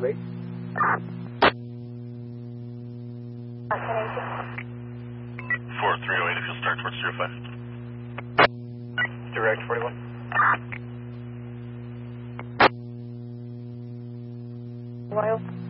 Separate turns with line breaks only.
wait.
4308 if you'll start towards 05.
Direct 41.
Wild.